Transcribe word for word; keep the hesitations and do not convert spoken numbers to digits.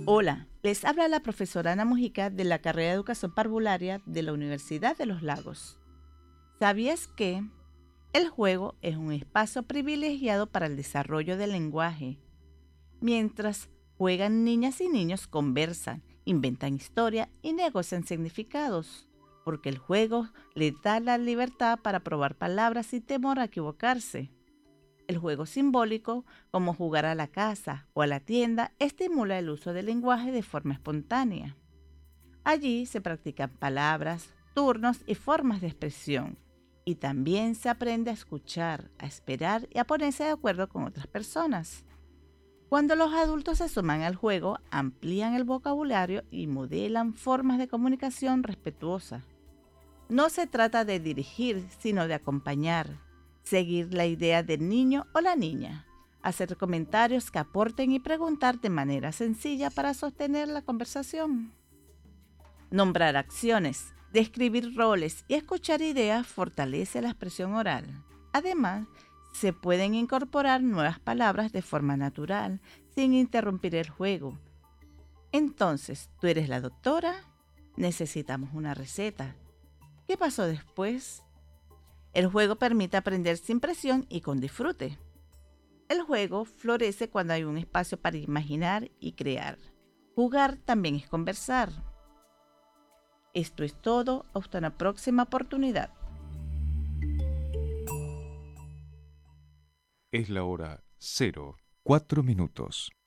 Hola, les habla la profesora Ana Mujica de la carrera de Educación Parvularia de la Universidad de Los Lagos. ¿Sabías que el juego es un espacio privilegiado para el desarrollo del lenguaje? Mientras juegan, niñas y niños conversan, inventan historia y negocian significados, porque el juego les da la libertad para probar palabras sin temor a equivocarse. El juego simbólico, como jugar a la casa o a la tienda, estimula el uso del lenguaje de forma espontánea. Allí se practican palabras, turnos y formas de expresión. Y también se aprende a escuchar, a esperar y a ponerse de acuerdo con otras personas. Cuando los adultos se suman al juego, amplían el vocabulario y modelan formas de comunicación respetuosa. No se trata de dirigir, sino de acompañar, seguir la idea del niño o la niña, hacer comentarios que aporten y preguntar de manera sencilla para sostener la conversación. Nombrar acciones, describir roles y escuchar ideas fortalece la expresión oral. Además, se pueden incorporar nuevas palabras de forma natural, sin interrumpir el juego. Entonces, ¿tú eres la doctora? Necesitamos una receta. ¿Qué pasó después? El juego permite aprender sin presión y con disfrute. El juego florece cuando hay un espacio para imaginar y crear. Jugar también es conversar. Esto es todo. Hasta una próxima oportunidad. Es la hora cero, cuatro minutos.